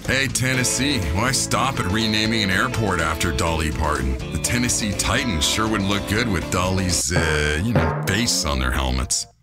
Hey, Tennessee, why stop at renaming an airport after Dolly Parton? The Tennessee Titans sure would look good with Dolly's, face on their helmets.